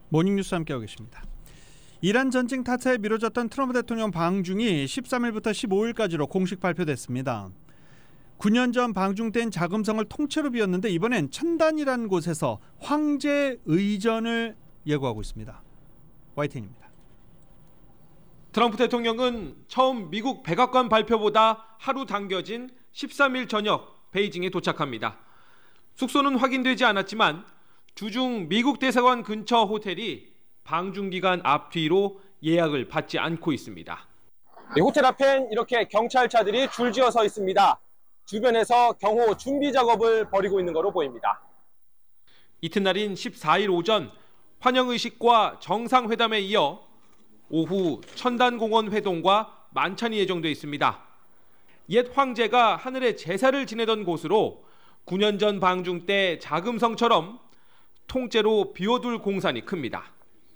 모닝뉴스 함께하고 계십니다. 이란 전쟁 탓에 미뤄졌던 트럼프 대통령 방중이 13일부터 15일까지로 공식 발표됐습니다. 9년 전 방중된 자금성을 통째로 비웠는데 이번엔 천단이라는 곳에서 황제 의전을 예고하고 있습니다. YTN입니다. 트럼프 대통령은 처음 미국 백악관 발표보다 하루 당겨진 13일 저녁 베이징에 도착합니다. 숙소는 확인되지 않았지만 주중 미국 대사관 근처 호텔이 방중기간 앞뒤로 예약을 받지 않고 있습니다. 호텔 앞엔 이렇게 경찰차들이 줄지어 서 있습니다. 주변에서 경호 준비 작업을 벌이고 있는 것으로 보입니다. 이튿날인 14일 오전 환영의식과 정상회담에 이어 오후 천단공원 회동과 만찬이 예정돼 있습니다. 옛 황제가 하늘에 제사를 지내던 곳으로 9년 전 방중 때 자금성처럼 통째로 비워둘 공산이 큽니다.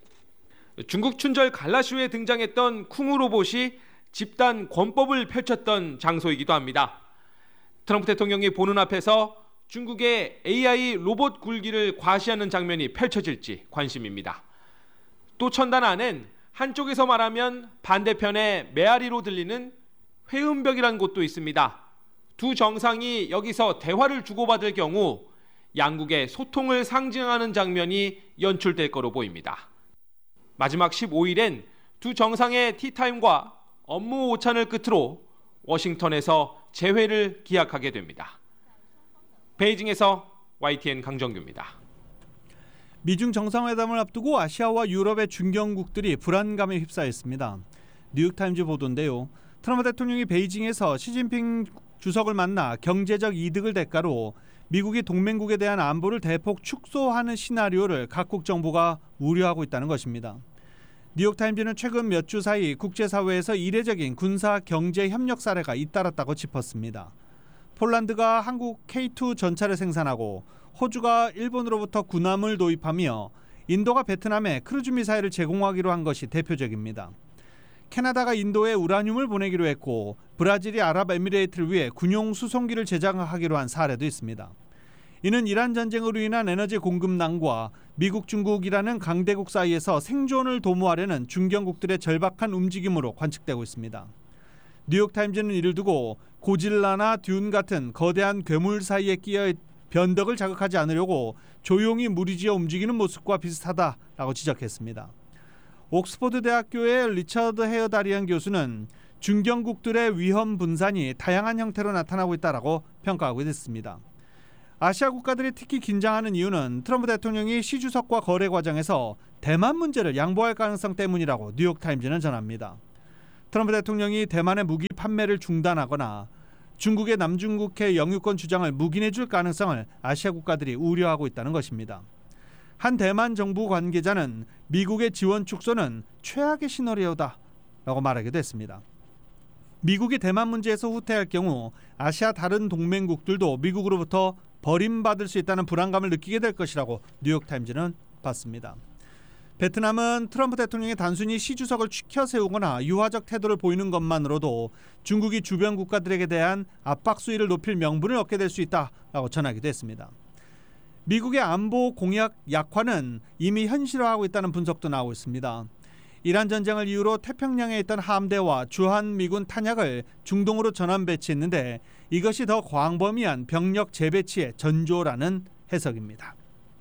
중국 춘절 갈라쇼에 등장했던 쿵우 로봇이 집단 권법을 펼쳤던 장소이기도 합니다. 트럼프 대통령이 보는 앞에서 중국의 AI 로봇 굴기를 과시하는 장면이 펼쳐질지 관심입니다. 또 천단 안엔 한쪽에서 말하면 반대편의 메아리로 들리는 회음벽이라는 곳도 있습니다. 두 정상이 여기서 대화를 주고받을 경우 양국의 소통을 상징하는 장면이 연출될 거로 보입니다. 마지막 15일엔 두 정상의 티타임과 업무 오찬을 끝으로 워싱턴에서 재회를 기약하게 됩니다. 베이징에서 YTN 강정규입니다. 미중 정상회담을 앞두고 아시아와 유럽의 중견국들이 불안감에 휩싸였습니다. 뉴욕타임즈 보도인데요. 트럼프 대통령이 베이징에서 시진핑 주석을 만나 경제적 이득을 대가로 미국이 동맹국에 대한 안보를 대폭 축소하는 시나리오를 각국 정부가 우려하고 있다는 것입니다. 뉴욕타임즈는 최근 몇 주 사이 국제사회에서 이례적인 군사 경제 협력 사례가 잇따랐다고 짚었습니다. 폴란드가 한국 K2 전차를 생산하고 호주가 일본으로부터 군함을 도입하며 인도가 베트남에 크루즈 미사일을 제공하기로 한 것이 대표적입니다. 캐나다가 인도에 우라늄을 보내기로 했고 브라질이 아랍에미레이트를 위해 군용 수송기를 제작하기로 한 사례도 있습니다. 이는 이란 전쟁으로 인한 에너지 공급난과 미국, 중국이라는 강대국 사이에서 생존을 도모하려는 중견국들의 절박한 움직임으로 관측되고 있습니다. 뉴욕타임즈는 이를 두고 고질라나 듄 같은 거대한 괴물 사이에 끼어 변덕을 자극하지 않으려고 조용히 무리지어 움직이는 모습과 비슷하다라고 지적했습니다. 옥스퍼드 대학교의 리처드 헤어다리안 교수는 중견국들의 위험 분산이 다양한 형태로 나타나고 있다라고 평가하고 있습니다. 아시아 국가들이 특히 긴장하는 이유는 트럼프 대통령이 시 주석과 거래 과정에서 대만 문제를 양보할 가능성 때문이라고 뉴욕타임즈는 전합니다. 트럼프 대통령이 대만의 무기 판매를 중단하거나 중국의 남중국해 영유권 주장을 묵인해 줄 가능성을 아시아 국가들이 우려하고 있다는 것입니다. 한 대만 정부 관계자는 미국의 지원 축소는 최악의 시나리오다라고 말하기도 했습니다. 미국이 대만 문제에서 후퇴할 경우 아시아 다른 동맹국들도 미국으로부터 버림받을 수 있다는 불안감을 느끼게 될 것이라고 뉴욕타임즈는 봤습니다. 베트남은 트럼프 대통령이 단순히 시 주석을 추켜 세우거나 유화적 태도를 보이는 것만으로도 중국이 주변 국가들에게 대한 압박 수위를 높일 명분을 얻게 될 수 있다라고 전하기도 했습니다. 미국의 안보 공약 약화는 이미 현실화하고 있다는 분석도 나오고 있습니다. 이란 전쟁을 이유로 태평양에 있던 함대와 주한미군 탄약을 중동으로 전환 배치했는데 이것이 더 광범위한 병력 재배치의 전조라는 해석입니다.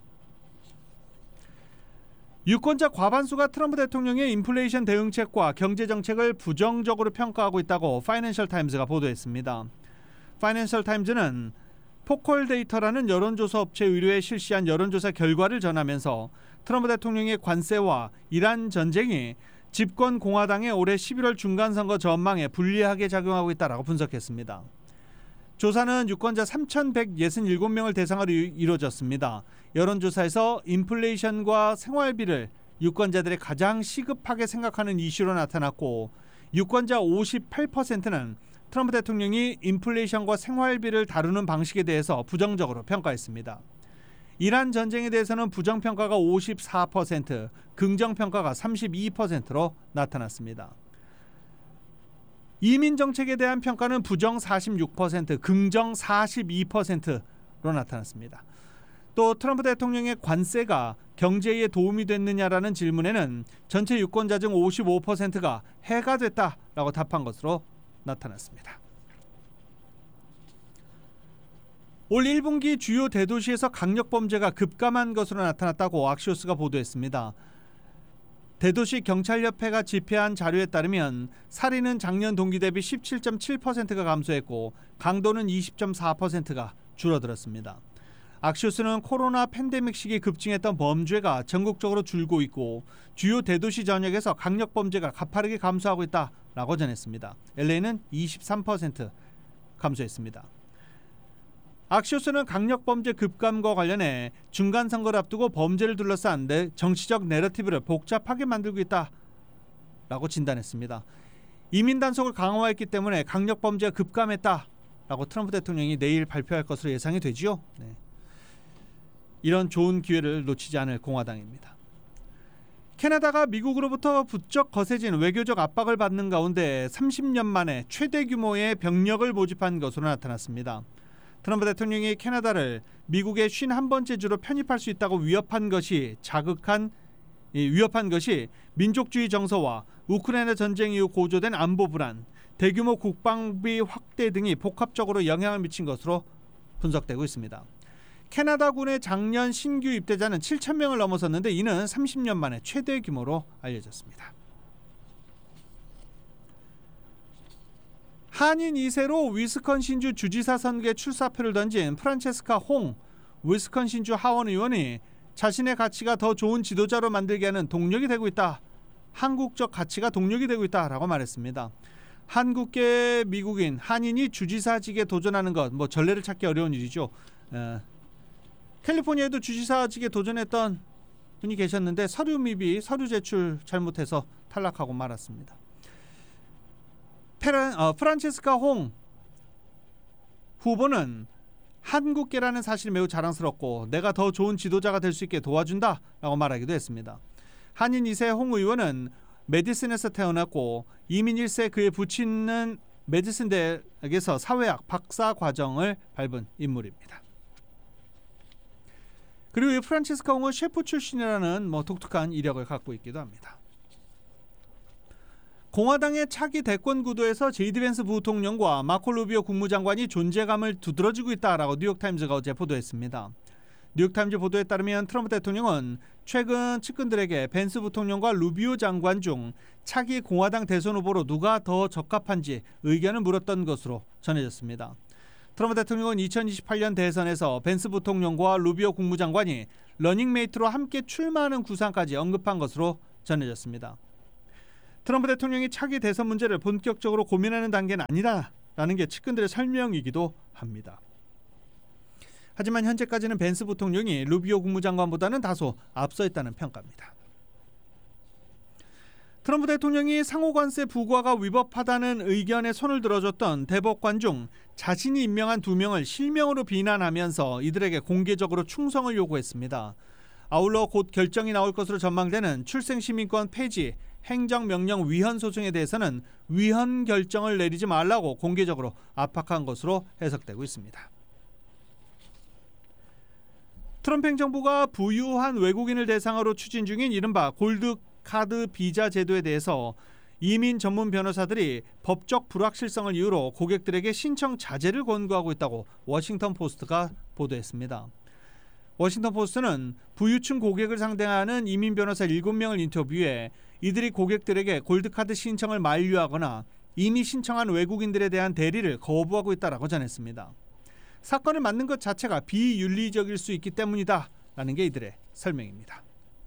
유권자 과반수가 트럼프 대통령의 인플레이션 대응책과 경제정책을 부정적으로 평가하고 있다고 파이낸셜 타임즈가 보도했습니다. 파이낸셜 타임즈는 포컬 데이터라는 여론조사 업체 의뢰에 실시한 여론조사 결과를 전하면서 트럼프 대통령의 관세와 이란 전쟁이 집권 공화당의 올해 11월 중간선거 전망에 불리하게 작용하고 있다고 분석했습니다. 조사는 유권자 3,167명을 대상으로 이루어졌습니다. 여론조사에서 인플레이션과 생활비를 유권자들이 가장 시급하게 생각하는 이슈로 나타났고 유권자 58%는 트럼프 대통령이 인플레이션과 생활비를 다루는 방식에 대해서 부정적으로 평가했습니다. 이란 전쟁에 대해서는 부정평가가 54%, 긍정평가가 32%로 나타났습니다. 이민 정책에 대한 평가는 부정 46%, 긍정 42%로 나타났습니다. 또 트럼프 대통령의 관세가 경제에 도움이 됐느냐라는 질문에는 전체 유권자 중 55%가 해가 됐다라고 답한 것으로 나타났습니다. 올 1분기 주요 대도시에서 강력범죄가 급감한 것으로 나타났다고 악시오스가 보도했습니다. 대도시 경찰협회가 집계한 자료에 따르면 살인은 작년 동기 대비 17.7%가 감소했고 강도는 20.4%가 줄어들었습니다. 악시오스는 코로나 팬데믹 시기 급증했던 범죄가 전국적으로 줄고 있고 주요 대도시 전역에서 강력범죄가 가파르게 감소하고 있다라고 전했습니다. LA는 23% 감소했습니다. 악시오스는 강력범죄 급감과 관련해 중간선거를 앞두고 범죄를 둘러싼 정치적 내러티브를 복잡하게 만들고 있다라고 진단했습니다. 이민 단속을 강화했기 때문에 강력범죄가 급감했다라고 트럼프 대통령이 내일 발표할 것으로 예상이 되지요. 네. 이런 좋은 기회를 놓치지 않을 공화당입니다. 캐나다가 미국으로부터 부쩍 거세진 외교적 압박을 받는 가운데 30년 만에 최대 규모의 병력을 모집한 것으로 나타났습니다. 트럼프 대통령이 캐나다를 미국의 51번째 주로 편입할 수 있다고 위협한 것이 민족주의 정서와 우크라이나 전쟁 이후 고조된 안보 불안, 대규모 국방비 확대 등이 복합적으로 영향을 미친 것으로 분석되고 있습니다. 캐나다군의 작년 신규 입대자는 7,000명을 넘어섰는데 이는 30년 만에 최대 규모로 알려졌습니다. 한인 2세로 위스콘신주 주지사 선거에 출사표를 던진 프란체스카 홍 위스콘신주 하원 의원이 자신의 가치가 더 좋은 지도자로 만들게 하는 동력이 되고 있다. 한국적 가치가 동력이 되고 있다라고 말했습니다. 한국계 미국인 한인이 주지사직에 도전하는 것, 전례를 찾기 어려운 일이죠. 캘리포니아에도 주지사직에 도전했던 분이 계셨는데 서류 제출 잘못해서 탈락하고 말았습니다. 프란체스카 홍 후보는 한국계라는 사실이 매우 자랑스럽고 내가 더 좋은 지도자가 될 수 있게 도와준다라고 말하기도 했습니다. 한인 2세 홍 의원은 메디슨에서 태어났고 이민 1세 그의 부친은 메디슨 대학에서 사회학 박사 과정을 밟은 인물입니다. 그리고 이 프란체스카 홍은 셰프 출신이라는 독특한 이력을 갖고 있기도 합니다. 공화당의 차기 대권 구도에서 제이디 벤스 부통령과 마코 루비오 국무장관이 존재감을 두드러지고 있다라고 뉴욕타임즈가 어제 보도했습니다. 뉴욕타임즈 보도에 따르면 트럼프 대통령은 최근 측근들에게 벤스 부통령과 루비오 장관 중 차기 공화당 대선 후보로 누가 더 적합한지 의견을 물었던 것으로 전해졌습니다. 트럼프 대통령은 2028년 대선에서 벤스 부통령과 루비오 국무장관이 러닝메이트로 함께 출마하는 구상까지 언급한 것으로 전해졌습니다. 트럼프 대통령이 차기 대선 문제를 본격적으로 고민하는 단계는 아니다라는 게 측근들의 설명이기도 합니다. 하지만 현재까지는 벤스 부통령이 루비오 국무장관보다는 다소 앞서 있다는 평가입니다. 트럼프 대통령이 상호관세 부과가 위법하다는 의견에 손을 들어줬던 대법관 중 자신이 임명한 2명을 실명으로 비난하면서 이들에게 공개적으로 충성을 요구했습니다. 아울러 곧 결정이 나올 것으로 전망되는 출생시민권 폐지 행정명령 위헌 소송에 대해서는 위헌 결정을 내리지 말라고 공개적으로 압박한 것으로 해석되고 있습니다. 트럼프 행정부가 부유한 외국인을 대상으로 추진 중인 이른바 골드카드 비자 제도에 대해서 이민 전문 변호사들이 법적 불확실성을 이유로 고객들에게 신청 자제를 권고하고 있다고 워싱턴 포스트가 보도했습니다. 워싱턴 포스트는 부유층 고객을 상대하는 이민 변호사 7명을 인터뷰해 이들이 고객들에게 골드카드 신청을 만류하거나 이미 신청한 외국인들에 대한 대리를 거부하고 있다라고 전했습니다. 사건을 맡는 것 자체가 비윤리적일 수 있기 때문이다라는 게 이들의 설명입니다.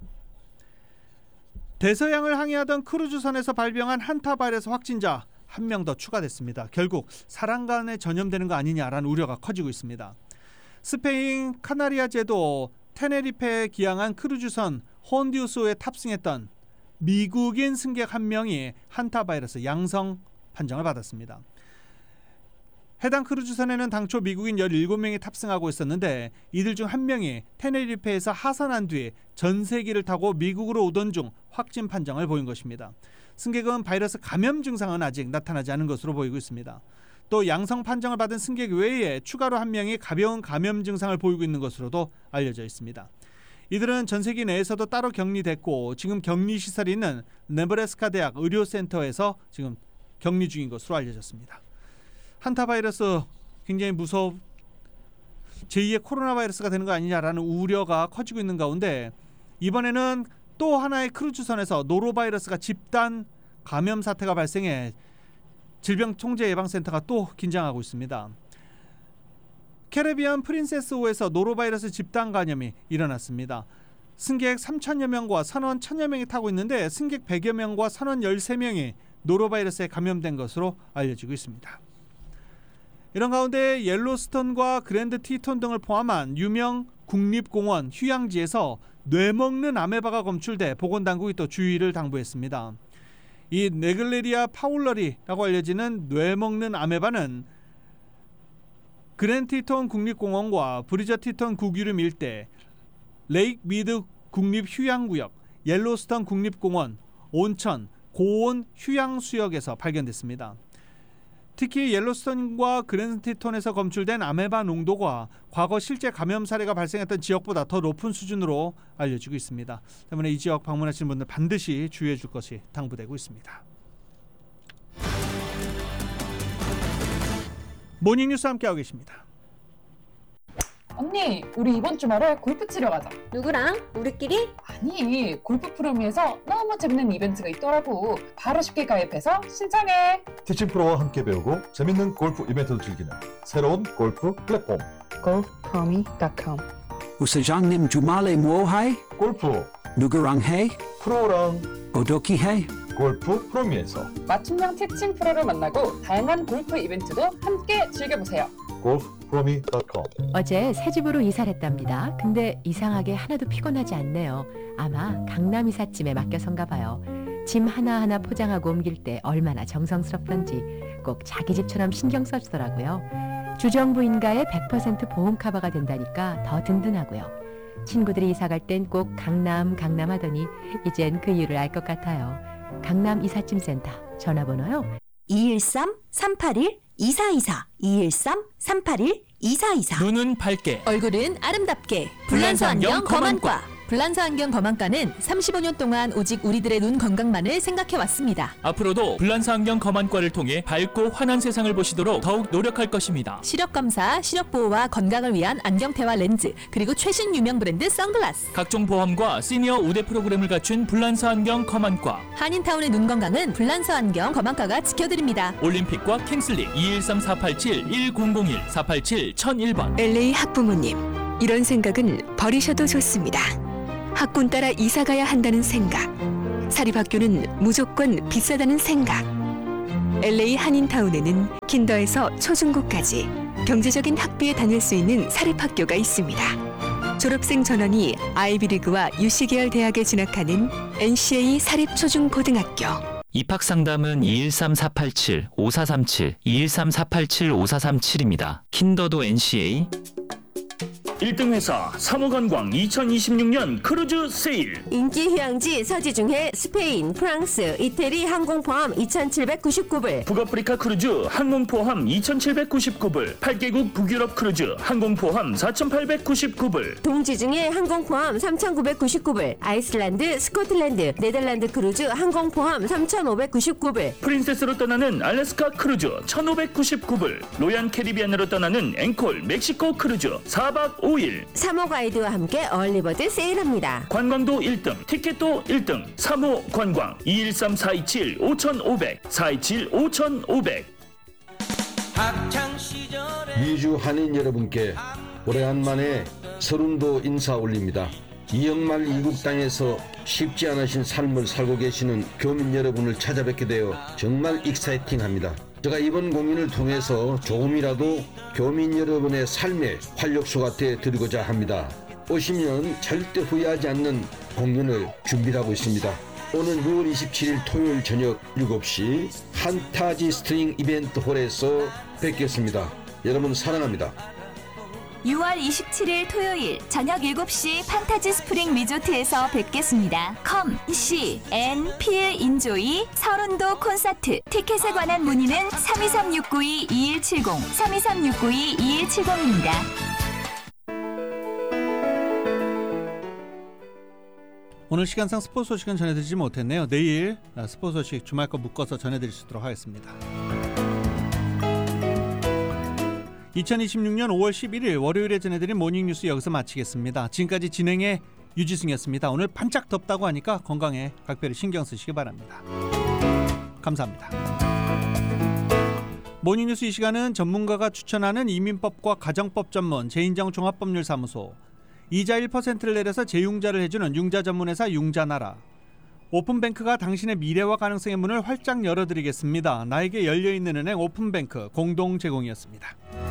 대서양을 항해하던 크루즈선에서 발병한 한타 바이러스 확진자 1명 더 추가됐습니다. 결국 사람간에 전염되는 거 아니냐라는 우려가 커지고 있습니다. 스페인 카나리아 제도 테네리페에 기항한 크루즈선 혼디우스호에 탑승했던 미국인 승객 1명이 한타 바이러스 양성 판정을 받았습니다. 해당 크루즈선에는 당초 미국인 17명이 탑승하고 있었는데 이들 중 1명이 테네리페에서 하산한 뒤 전세기를 타고 미국으로 오던 중 확진 판정을 보인 것입니다. 승객은 바이러스 감염 증상은 아직 나타나지 않은 것으로 보이고 있습니다. 또 양성 판정을 받은 승객 외에 추가로 1명이 가벼운 감염 증상을 보이고 있는 것으로도 알려져 있습니다. 이들은 전 세계 내에서도 따로 격리됐고 지금 격리 시설이 있는 네브래스카 대학 의료센터에서 지금 격리 중인 것으로 알려졌습니다. 한타 바이러스 굉장히 제2의 코로나 바이러스가 되는 거 아니냐라는 우려가 커지고 있는 가운데 이번에는 또 하나의 크루즈선에서 노로바이러스가 집단 감염 사태가 발생해 질병통제예방센터가 또 긴장하고 있습니다. 캐리비안 프린세스호에서 노로바이러스 집단 감염이 일어났습니다. 승객 3천여 명과 선원 1,000여 명이 타고 있는데 승객 100여 명과 선원 13명이 노로바이러스에 감염된 것으로 알려지고 있습니다. 이런 가운데 옐로스톤과 그랜드 티톤 등을 포함한 유명 국립공원 휴양지에서 뇌먹는 아메바가 검출돼 보건당국이 또 주의를 당부했습니다. 이 네글레리아 파울러리라고 알려지는 뇌먹는 아메바는 그랜드 티톤 국립공원과 브리저 티톤 국유림 일대, 레이크 미드 국립휴양구역, 옐로스톤 국립공원, 온천, 고온 휴양수역에서 발견됐습니다. 특히 옐로스톤과 그랜드 티톤에서 검출된 아메바 농도가 과거 실제 감염 사례가 발생했던 지역보다 더 높은 수준으로 알려지고 있습니다. 때문에 이 지역 방문하시는 분들 반드시 주의해 줄 것이 당부되고 있습니다. 모닝뉴스 함께하고 계십니다. 언니, 우리 이번 주말에 골프 치러 가자. 누구랑? 우리끼리? 아니, 골프 프로미에서 너무 재밌는 이벤트가 있더라고. 바로 쉽게 가입해서 신청해. 티칭 프로와 함께 배우고 재밌는 골프 이벤트도 즐기는 새로운 골프 플랫폼 golfpromi.com. 우사장님 주말에 뭐해? 골프 누구랑 해? 프로랑 어떻게 해? 골프 프로미에서 맞춤형 티칭 프로를 만나고 다양한 골프 이벤트도 함께 즐겨보세요. golfpromi.com. 어제 새 집으로 이사를 했답니다. 근데 이상하게 하나도 피곤하지 않네요. 아마 강남 이삿짐에 맡겨선가 봐요. 짐 하나하나 포장하고 옮길 때 얼마나 정성스럽던지 꼭 자기 집처럼 신경 써주더라고요. 주정부인가에 100% 보험 커버가 된다니까 더 든든하고요. 친구들이 이사 갈 땐 꼭 강남 하더니 이젠 그 이유를 알 것 같아요. 강남 이삿짐센터 전화번호요. 213-381-2424 213-381-2424. 눈은 밝게, 얼굴은 아름답게 불란서 안경 검안과. 불란서 안경 검안과는 35년 동안 오직 우리들의 눈 건강만을 생각해왔습니다. 앞으로도 불란서 안경 검안과를 통해 밝고 환한 세상을 보시도록 더욱 노력할 것입니다. 시력검사, 시력보호와 건강을 위한 안경테와 렌즈, 그리고 최신 유명 브랜드 선글라스, 각종 보험과 시니어 우대 프로그램을 갖춘 불란서 안경 검안과. 한인타운의 눈 건강은 불란서 안경 검안과가 지켜드립니다. 올림픽과 킹슬리 213-487-1001 487-1001번. LA 학부모님, 이런 생각은 버리셔도 좋습니다. 학군 따라 이사가야 한다는 생각, 사립학교는 무조건 비싸다는 생각. LA 한인타운에는 킨더에서 초중고까지 경제적인 학비에 다닐 수 있는 사립학교가 있습니다. 졸업생 전원이 아이비리그와 UC계열 대학에 진학하는 NCA 사립초중고등학교. 입학상담은 213-487-5437, 213-487-5437입니다. 킨더도 NCA. 1등 회사 사무관광 2026년 크루즈 세일. 인기 휴양지 서지중해 스페인, 프랑스, 이태리 항공 포함 2,799불. 북아프리카 크루즈 항공 포함 2,799불. 8개국 북유럽 크루즈 항공 포함 4,899불. 동지중해 항공 포함 3,999불. 아이슬란드, 스코틀랜드, 네덜란드 크루즈 항공 포함 3,599불. 프린세스로 떠나는 알래스카 크루즈 1,599불. 로얄 캐리비안으로 떠나는 앵콜 멕시코 크루즈 4박 5일. 사모 가이드와 함께 얼리버드 세일합니다. 관광도 1등, 티켓도 1등. 사모 관광 213-427-5500, 427-5500. 미주 한인 여러분께 오래간만에 서른도 인사 올립니다. 이영말 이국 땅에서 쉽지 않으신 삶을 살고 계시는 교민 여러분을 찾아뵙게 되어 정말 익사이팅합니다. 제가 이번 공연을 통해서 조금이라도 교민 여러분의 삶의 활력소가 되어드리고자 합니다. 오시면 절대 후회하지 않는 공연을 준비하고 있습니다. 오는 6월 27일 토요일 저녁 7시 한타지 스트링 이벤트 홀에서 뵙겠습니다. 여러분 사랑합니다. 6월 27일 토요일 저녁 7시 판타지 스프링 리조트에서 뵙겠습니다. 컴, 시, 앤, 필, 인조이, 서른도 콘서트. 티켓에 관한 문의는 323-692-2170, 323-692-2170입니다. 오늘 시간상 스포츠 소식은 전해드리지 못했네요. 내일 스포츠 소식 주말 거 묶어서 전해드릴 수 있도록 하겠습니다. 2026년 5월 11일 월요일에 전해드린 모닝뉴스 여기서 마치겠습니다. 지금까지 진행의 유지승이었습니다. 오늘 반짝 덥다고 하니까 건강에 각별히 신경 쓰시기 바랍니다. 감사합니다. 모닝뉴스 이 시간은 전문가가 추천하는 이민법과 가정법 전문 재인정종합법률사무소, 이자 1%를 내려서 재융자를 해주는 융자 전문회사 융자나라, 오픈뱅크가 당신의 미래와 가능성의 문을 활짝 열어드리겠습니다. 나에게 열려있는 은행 오픈뱅크 공동 제공이었습니다.